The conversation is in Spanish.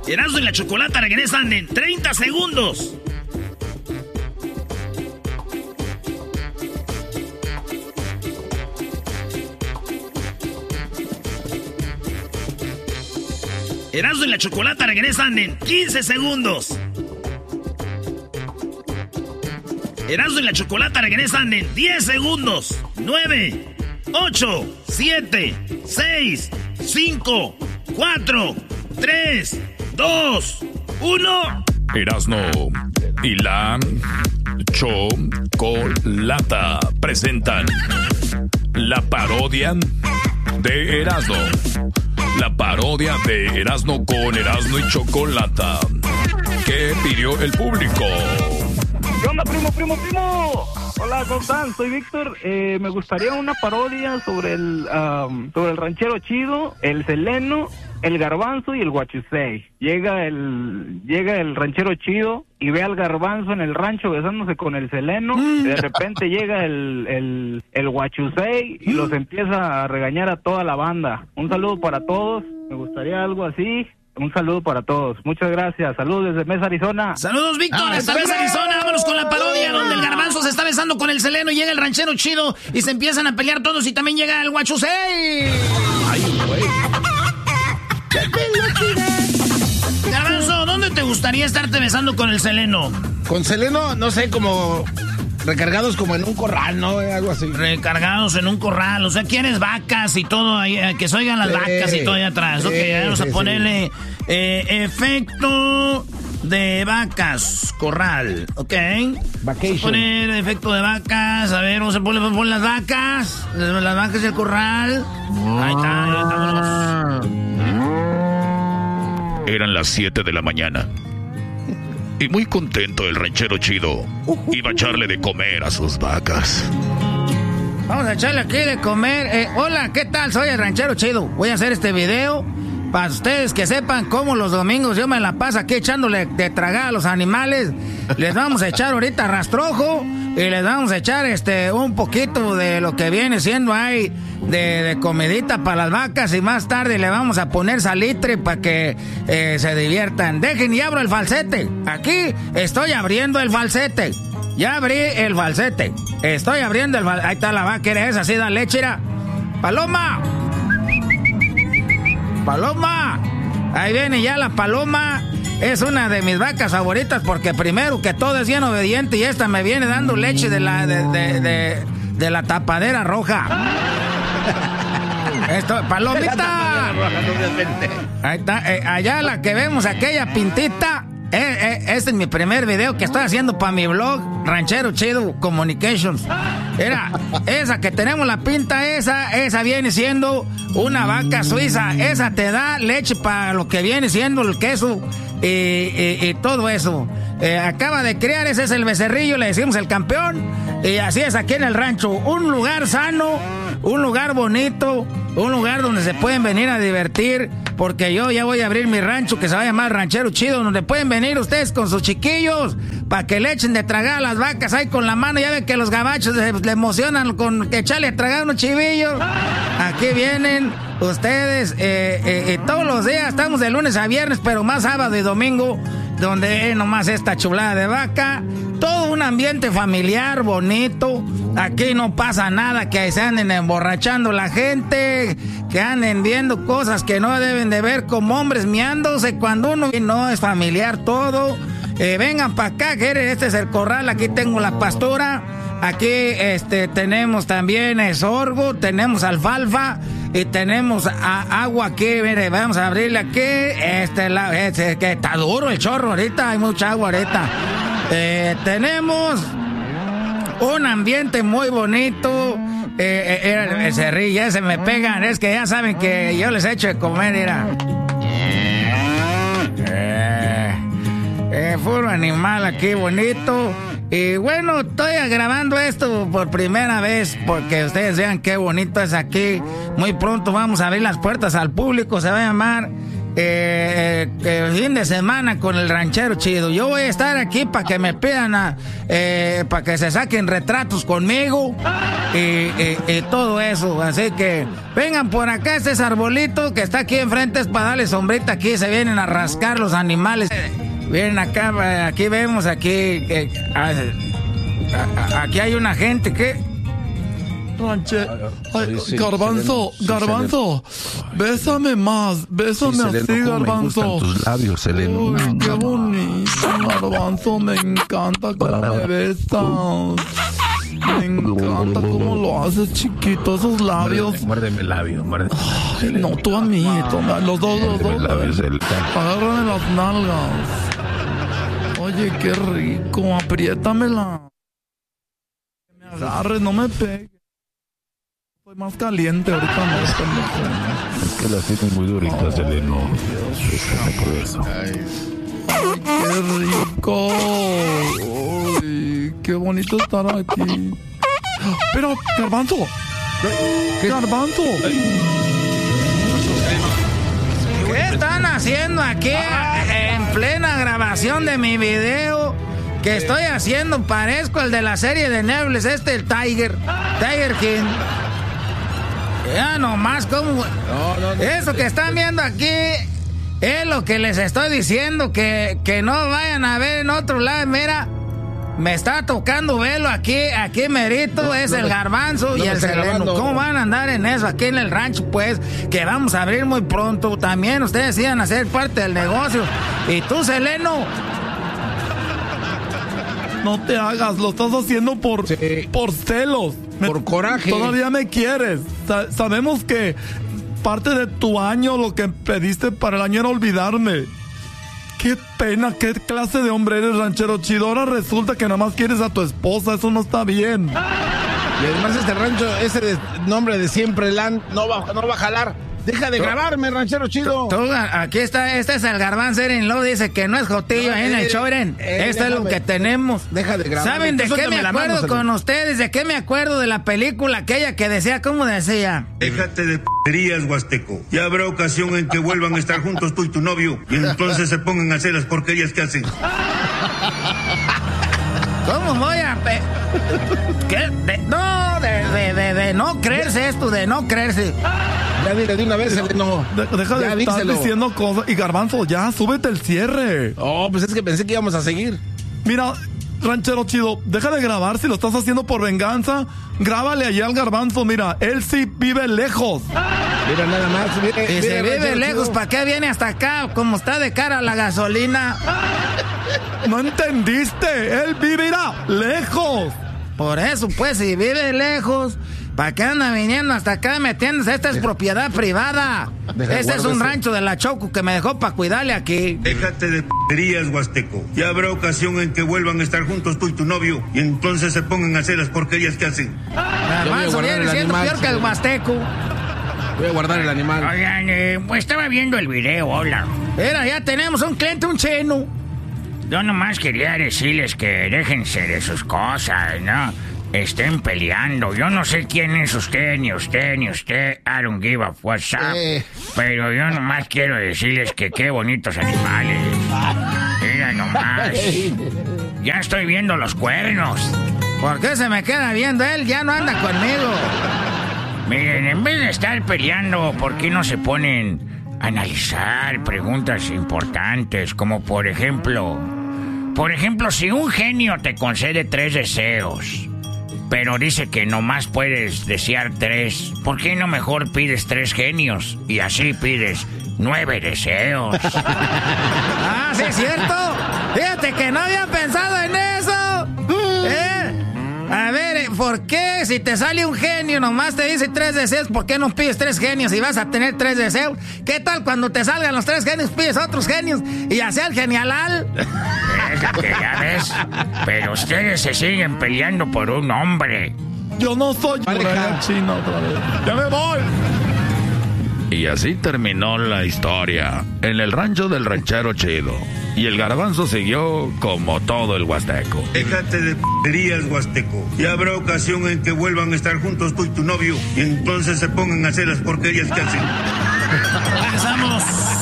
Erasmo y la Chocolata regresan en 30 segundos. Erasmo y la Chocolata regresan en 15 segundos. Erasmo y la Chocolata regresan en 10 segundos. 9, 8, 7, 6, 5, 4, 3, 2, 1. Erasmo y la Chocolata presentan la parodia de Erasmo. La parodia de Erasmo con Erasmo y Chocolata. ¿Qué pidió el público? ¿Qué onda, primo? Hola, ¿cómo están? Soy Víctor. Me gustaría una parodia sobre el ranchero chido, el Seleno, el Garbanzo y el Guachusei. Llega el ranchero chido y ve al Garbanzo en el rancho besándose con el Seleno. De repente llega el Guachusei y los empieza a regañar a toda la banda. Un saludo para todos. Me gustaría algo así. Un saludo para todos. Muchas gracias. Saludos desde Mesa, Arizona. Saludos, Víctor. Desde Mesa, Arizona. Vámonos con la parodia donde el Garbanzo se está besando con el Seleno y llega el ranchero chido y se empiezan a pelear todos y también llega el Guachusei. Ay, güey. Garbanzo, ¿dónde te gustaría estarte besando con el Seleno? Con Seleno, no sé, como recargados como en un corral, ¿no? Algo así. Recargados en un corral, o sea, ¿quieres vacas y todo ahí? Que se oigan las vacas y todo ahí atrás. Ok, vamos a ponerle efecto de vacas, corral, ok. Vacation. Vamos a poner efecto de vacas, a ver, vamos a poner las vacas y el corral. Ahí está, ahí estamos. Eran las 7 de la mañana. Y muy contento el ranchero chido iba a echarle de comer a sus vacas. Vamos a echarle aquí de comer. Hola, ¿qué tal? Soy el ranchero chido. Voy a hacer este video para ustedes que sepan cómo los domingos yo me la paso aquí echándole de tragar a los animales. Les vamos a echar ahorita rastrojo y les vamos a echar un poquito de lo que viene siendo ahí de comidita para las vacas y más tarde le vamos a poner salitre para que se diviertan. Dejen y abro el falsete. Aquí estoy abriendo el falsete. Ya abrí el falsete. Estoy abriendo el falsete. Ahí está la vaca, ¿eres así? Da leche, era. ¡Paloma! ¡Paloma! Ahí viene ya la paloma. Es una de mis vacas favoritas porque primero que todo es bien obediente y esta me viene dando leche de la tapadera roja. Esto, palomita. Ahí está, allá la que vemos, aquella pintita. Este es mi primer video que estoy haciendo para mi blog Ranchero Chido Communications. Era esa que tenemos la pinta, esa viene siendo una vaca suiza. Esa te da leche para lo que viene siendo el queso y todo eso. Acaba de criar, ese es el becerrillo, le decimos el campeón. Y así es aquí en el rancho. Un lugar sano, un lugar bonito, un lugar donde se pueden venir a divertir. Porque yo ya voy a abrir mi rancho que se va a llamar Ranchero Chido, donde pueden venir ustedes con sus chiquillos para que le echen de tragar a las vacas ahí con la mano. Ya ven que los gabachos le emocionan con echarle a tragar unos chivillos. Aquí vienen ustedes todos los días, estamos de lunes a viernes, pero más sábado y domingo, donde nomás esta chulada de vaca. Todo un ambiente familiar, bonito. Aquí no pasa nada que se anden emborrachando la gente, que anden viendo cosas que no deben de ver, como hombres miándose cuando uno no es familiar todo. Vengan para acá, que este es el corral, aquí tengo la pastura. Aquí tenemos también sorgo, tenemos alfalfa y tenemos agua aquí. Mire, vamos a abrirle aquí. Que está duro el chorro ahorita, hay mucha agua ahorita. Tenemos un ambiente muy bonito. Se ríe, ya se me pegan. Es que ya saben que yo les echo de comer, mira. Puro animal aquí bonito. Y bueno, estoy grabando esto por primera vez porque ustedes vean qué bonito es aquí. Muy pronto vamos a abrir las puertas al público. Se va a llamar fin de semana con el ranchero chido. Yo voy a estar aquí para que me pidan para que se saquen retratos conmigo y todo eso. Así que vengan por acá, este es arbolito que está aquí enfrente, es para darle sombrita aquí, se vienen a rascar los animales. Vienen acá, aquí vemos, aquí hay una gente que... Garbanzo, bésame más, bésame así, Garbanzo. Me gustan tus labios, Seleno. Uy, qué bonito, Garbanzo, me encanta cómo me besas. Me encanta cómo lo haces, chiquito, esos labios. Muérdeme el labio, muérdeme. Ay, no, tú a mí, los dos. Agárrame las nalgas. Oye, qué rico, apriétamela. Me agarres, no me pegues. Soy más caliente ahorita, no. Es que las tienes muy duritas, Seleno. Por eso. Ay, qué rico. Uy, qué bonito estar aquí. Pero, Garbanzo. Garbanzo. ¿Qué están haciendo aquí en plena grabación de mi video? Que estoy haciendo, parezco el de la serie de Netflix, el Tiger King. Ya nomás como... Eso que están viendo aquí es lo que les estoy diciendo, que no vayan a ver en otro lado. Mira, me está tocando verlo aquí merito, es el Garbanzo y el Seleno. ¿Cómo van a andar en eso aquí en el rancho? Pues, que vamos a abrir muy pronto. También ustedes iban a ser parte del negocio. Y tú, Seleno... No te hagas, lo estás haciendo por celos. Por coraje. Todavía me quieres. Sabemos que parte de tu año, lo que pediste para el año era olvidarme. Qué pena, qué clase de hombre eres, ranchero chido. Ahora resulta que nada más quieres a tu esposa, eso no está bien. Y además este rancho, ese nombre de Siempre Land, no va a jalar. Deja de grabarme, ranchero chido. Aquí está, este es el Garbanzo, lo dice que no es jotillo en el Choren. Esto es lo que tenemos. Deja de grabarme. ¿Saben de qué me acuerdo con ustedes? ¿De qué me acuerdo de la película aquella que decía, cómo decía? Déjate de p***erías, Huasteco. Ya habrá ocasión en que vuelvan a estar juntos tú y tu novio, y entonces se pongan a hacer las porquerías que hacen. ¿Cómo voy a...? ¿Qué? De no creerse esto, de no creerse. Ya dile de una vez, Seleno. Deja de estar diciendo cosas. Y Garbanzo, ya, súbete el cierre. Oh, pues es que pensé que íbamos a seguir. Mira, ranchero chido, deja de grabar si lo estás haciendo por venganza. Grábale allá al Garbanzo, mira, él sí vive lejos. Mira nada más. Y se vive lejos, ¿para qué viene hasta acá? Como está de cara a la gasolina. ¿No entendiste? Él vivirá lejos. Por eso, pues, si vive lejos, ¿para qué anda viniendo hasta acá metiéndose? Esta es propiedad privada. Este es un rancho de la Choco que me dejó para cuidarle aquí. Déjate de p***erías, Huasteco. Ya habrá ocasión en que vuelvan a estar juntos tú y tu novio, y entonces se pongan a hacer las porquerías que hacen. Garbanzo viene siendo peor que el Huasteco. Voy a guardar el animal. Oigan, pues estaba viendo el video, hola. Mira, ya tenemos un cliente, un chino. Yo nomás quería decirles que déjense de sus cosas, ¿no? Estén peleando. Yo no sé quién es usted, ni usted. I don't give a what's up. Pero yo nomás quiero decirles que qué bonitos animales. Mira nomás. Ya estoy viendo los cuernos. ¿Por qué se me queda viendo él? Ya no anda conmigo. Miren, en vez de estar peleando, ¿por qué no se ponen a analizar preguntas importantes? Como por ejemplo, si un genio te concede 3 deseos, pero dice que nomás puedes desear 3, ¿por qué no mejor pides 3 genios? Y así pides 9 deseos. Ah, ¿sí es cierto? Fíjate que no había pensado en eso. A ver, ¿por qué si te sale un genio nomás te dice 3 deseos? ¿Por qué no pides 3 genios y vas a tener 3 deseos? ¿Qué tal cuando te salgan los 3 genios, pides otros genios y ya sea el genialal? Ya ves, pero ustedes se siguen peleando por un hombre. Yo no soy chino otra vez. ¡Ya me voy! Y así terminó la historia en el rancho del ranchero chido. Y el Garbanzo siguió como todo el Huasteco. Déjate de p***erías, Huasteco. Ya habrá ocasión en que vuelvan a estar juntos tú y tu novio, y entonces se pongan a hacer las porquerías que hacen. Regresamos.